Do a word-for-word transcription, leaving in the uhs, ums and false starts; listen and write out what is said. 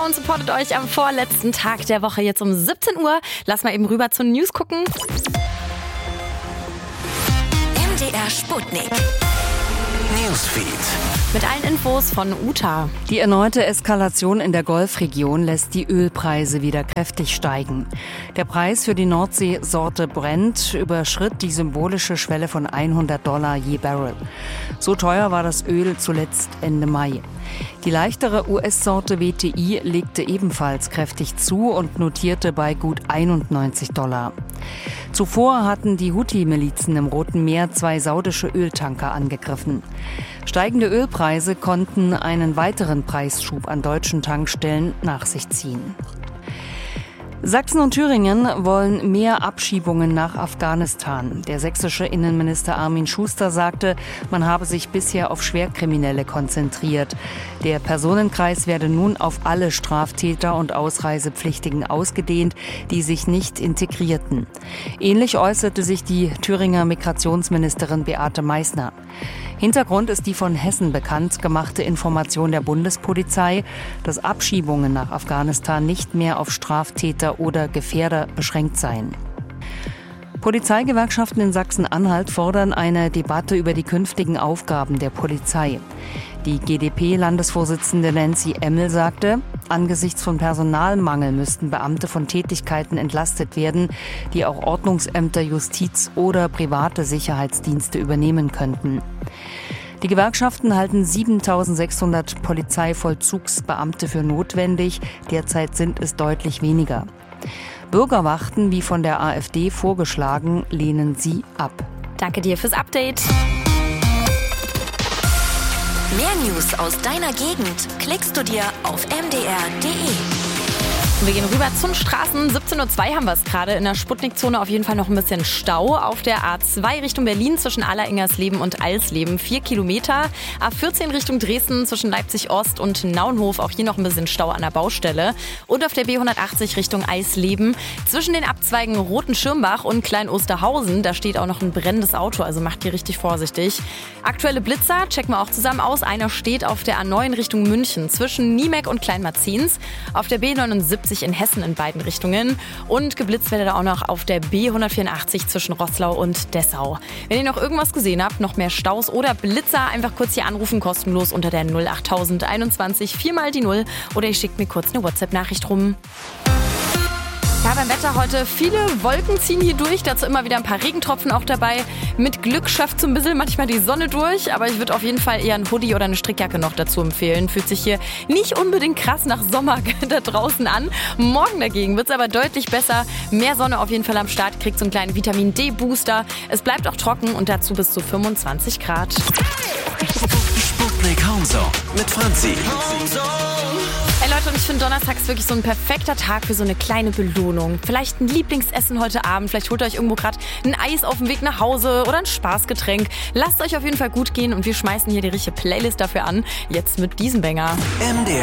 und supportet euch am vorletzten Tag der Woche jetzt um siebzehn Uhr. Lass mal eben rüber zu den News gucken. M D R Sputnik. Newsfeed. Mit allen Infos von Uta. Die erneute Eskalation in der Golfregion lässt die Ölpreise wieder kräftig steigen. Der Preis für die Nordsee-Sorte Brent überschritt die symbolische Schwelle von hundert Dollar je Barrel. So teuer war das Öl zuletzt Ende Mai. Die leichtere U S-Sorte W T I legte ebenfalls kräftig zu und notierte bei gut einundneunzig Dollar. Zuvor hatten die Houthi-Milizen im Roten Meer zwei saudische Öltanker angegriffen. Steigende Ölpreise konnten einen weiteren Preisschub an deutschen Tankstellen nach sich ziehen. Sachsen und Thüringen wollen mehr Abschiebungen nach Afghanistan. Der sächsische Innenminister Armin Schuster sagte, man habe sich bisher auf Schwerkriminelle konzentriert. Der Personenkreis werde nun auf alle Straftäter und Ausreisepflichtigen ausgedehnt, die sich nicht integrierten. Ähnlich äußerte sich die Thüringer Migrationsministerin Beate Meißner. Hintergrund ist die von Hessen bekannt gemachte Information der Bundespolizei, dass Abschiebungen nach Afghanistan nicht mehr auf Straftäter oder Gefährder beschränkt seien. Polizeigewerkschaften in Sachsen-Anhalt fordern eine Debatte über die künftigen Aufgaben der Polizei. Die G d P-Landesvorsitzende Nancy Emmel sagte, angesichts von Personalmangel müssten Beamte von Tätigkeiten entlastet werden, die auch Ordnungsämter, Justiz oder private Sicherheitsdienste übernehmen könnten. Die Gewerkschaften halten siebentausendsechshundert Polizeivollzugsbeamte für notwendig. Derzeit sind es deutlich weniger. Bürgerwachten, wie von der AfD vorgeschlagen, lehnen sie ab. Danke dir fürs Update. Mehr News aus deiner Gegend klickst du dir auf m d r punkt d e. Wir gehen rüber zu den Straßen. siebzehn Uhr zwei haben wir es gerade. In der Sputnik-Zone auf jeden Fall noch ein bisschen Stau. Auf der A zwei Richtung Berlin zwischen Alleringers-Leben und Alsleben vier Kilometer. A vierzehn Richtung Dresden zwischen Leipzig-Ost und Naunhof. Auch hier noch ein bisschen Stau an der Baustelle. Und auf der B hundertachtzig Richtung Eisleben zwischen den Abzweigen Roten Schirmbach und Klein-Osterhausen. Da steht auch noch ein brennendes Auto, also macht hier richtig vorsichtig. Aktuelle Blitzer checken wir auch zusammen aus. Einer steht auf der A neun Richtung München zwischen Niemek und Kleinmarzins. Auf der B neunundsiebzig in Hessen in beiden Richtungen. Und geblitzt wird er auch noch auf der B hundertvierundachtzig zwischen Roßlau und Dessau. Wenn ihr noch irgendwas gesehen habt, noch mehr Staus oder Blitzer, einfach kurz hier anrufen, kostenlos unter der null achttausend einundzwanzig, viermal die Null. Oder ihr schickt mir kurz eine WhatsApp-Nachricht rum. Ja, beim Wetter heute viele Wolken ziehen hier durch, dazu immer wieder ein paar Regentropfen auch dabei. Mit Glück schafft so ein bisschen manchmal die Sonne durch, aber ich würde auf jeden Fall eher einen Hoodie oder eine Strickjacke noch dazu empfehlen. Fühlt sich hier nicht unbedingt krass nach Sommer da draußen an. Morgen dagegen wird es aber deutlich besser. Mehr Sonne auf jeden Fall am Start, kriegt so einen kleinen Vitamin-D-Booster. Es bleibt auch trocken und dazu bis zu fünfundzwanzig Grad. Sputnik Homezone mit Franzi. Hey Leute, und ich finde Donnerstag ist wirklich so ein perfekter Tag für so eine kleine Belohnung. Vielleicht ein Lieblingsessen heute Abend, vielleicht holt ihr euch irgendwo gerade ein Eis auf dem Weg nach Hause oder ein Spaßgetränk. Lasst euch auf jeden Fall gut gehen und wir schmeißen hier die richtige Playlist dafür an. Jetzt mit diesem Banger. M D